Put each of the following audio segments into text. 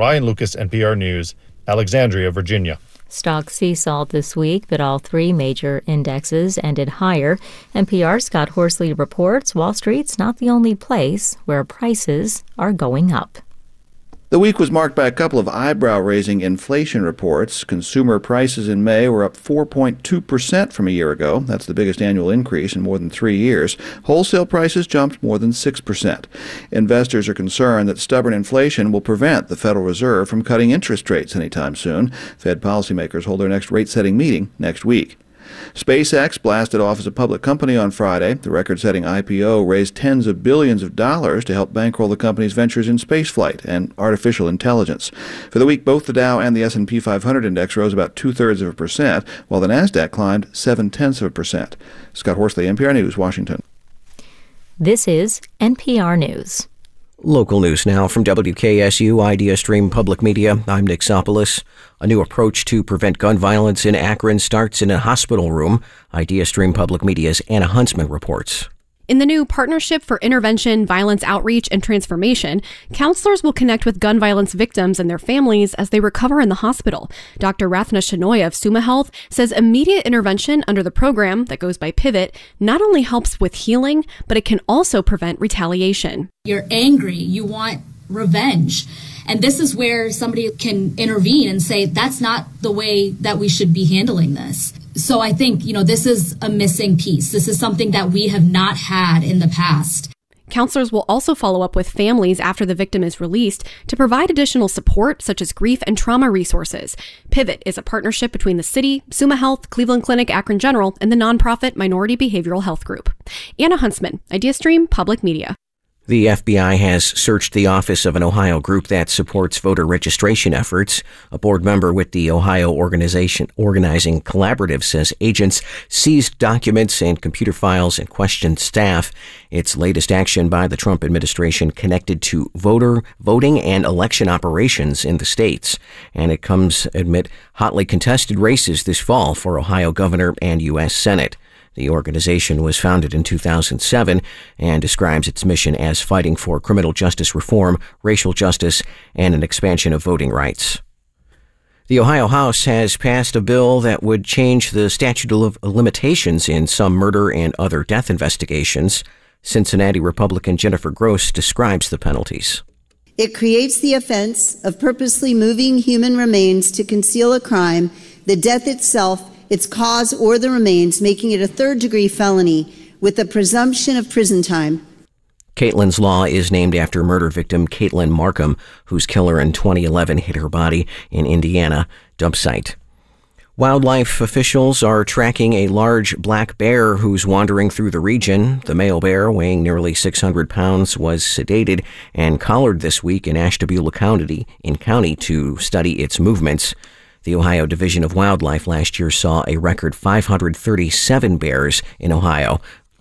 Ryan Lucas, NPR News, Alexandria, Virginia. Stocks seesawed this week, but all three major indexes ended higher. NPR's Scott Horsley reports Wall Street's not the only place where prices are going up. The week was marked by a couple of eyebrow-raising inflation reports. Consumer prices in May were up 4.2% from a year ago. That's the biggest annual increase in more than 3 years. Wholesale prices jumped more than 6%. Investors are concerned that stubborn inflation will prevent the Federal Reserve from cutting interest rates anytime soon. Fed policymakers hold their next rate-setting meeting next week. SpaceX blasted off as a public company on Friday. The record-setting IPO raised tens of billions of dollars to help bankroll the company's ventures in spaceflight and artificial intelligence. For the week, both the Dow and the S&P 500 index rose about 0.2%, while the Nasdaq climbed 0.7%. Scott Horsley, NPR News, Washington. This is NPR News. Local news now from WKSU Idea Stream Public Media. I'm Nick Sopolis. A new approach to prevent gun violence in Akron starts in a hospital room. Idea Stream Public Media's Anna Huntsman reports. In the new Partnership for Intervention, Violence Outreach, and Transformation, counselors will connect with gun violence victims and their families as they recover in the hospital. Dr. Rathna Shenoy of Summa Health says immediate intervention under the program that goes by Pivot not only helps with healing, but it can also prevent retaliation. You're angry, you want revenge. And this is where somebody can intervene and say, that's not the way that we should be handling this. So I think, this is a missing piece. This is something that we have not had in the past. Counselors will also follow up with families after the victim is released to provide additional support, such as grief and trauma resources. Pivot is a partnership between the city, Summa Health, Cleveland Clinic, Akron General, and the nonprofit Minority Behavioral Health Group. Anna Huntsman, Idea Stream Public Media. The FBI has searched the office of an Ohio group that supports voter registration efforts. A board member with the Ohio Organizing Collaborative says agents seized documents and computer files and questioned staff. Its latest action by the Trump administration connected to voting and election operations in the states. And it comes amid hotly contested races this fall for Ohio governor and U.S. Senate. The organization was founded in 2007 and describes its mission as fighting for criminal justice reform, racial justice, and an expansion of voting rights. The Ohio House has passed a bill that would change the statute of limitations in some murder and other death investigations. Cincinnati Republican Jennifer Gross describes the penalties. It creates the offense of purposely moving human remains to conceal a crime, the death itself, its cause, or the remains, making it a third-degree felony with a presumption of prison time. Caitlin's Law is named after murder victim Caitlin Markham, whose killer in 2011 hid her body in Indiana dump site. Wildlife officials are tracking a large black bear who's wandering through the region. The male bear, weighing nearly 600 pounds, was sedated and collared this week in Ashtabula County to study its movements. The Ohio Division of Wildlife last year saw a record 537 bears in Ohio.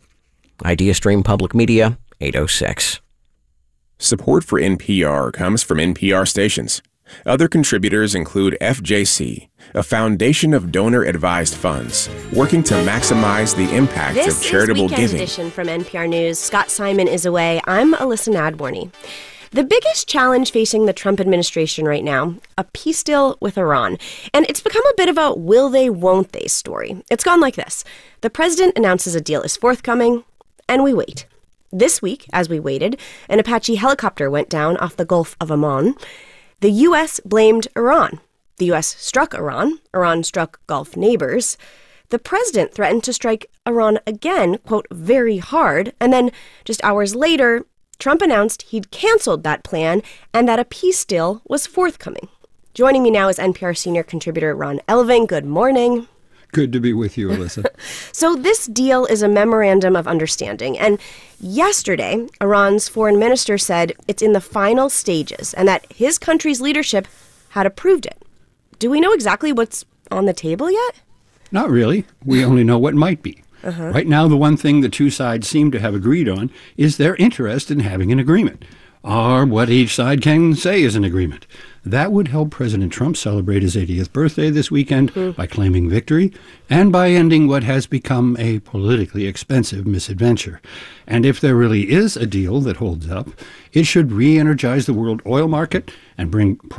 Idea Stream Public Media, 806. Support for NPR comes from NPR stations. Other contributors include FJC, a foundation of donor-advised funds working to maximize the impact of charitable giving. This is Weekend Edition from NPR News. Scott Simon is away. I'm Alyssa Nadworny. The biggest challenge facing the Trump administration right now, a peace deal with Iran. And it's become a bit of a will they, won't they story. It's gone like this. The president announces a deal is forthcoming, and we wait. This week, as we waited, an Apache helicopter went down off the Gulf of Oman. The U.S. blamed Iran. The U.S. struck Iran. Iran struck Gulf neighbors. The president threatened to strike Iran again, quote, very hard. And then just hours later, Trump announced he'd canceled that plan and that a peace deal was forthcoming. Joining me now is NPR senior contributor Ron Elving. Good morning. Good to be with you, Alyssa. So this deal is a memorandum of understanding. And yesterday, Iran's foreign minister said it's in the final stages and that his country's leadership had approved it. Do we know exactly what's on the table yet? Not really. We only know what might be. Right now, the one thing the two sides seem to have agreed on is their interest in having an agreement, or what each side can say is an agreement. That would help President Trump celebrate his 80th birthday this weekend by claiming victory and by ending what has become a politically expensive misadventure. And if there really is a deal that holds up, it should re-energize the world oil market and bring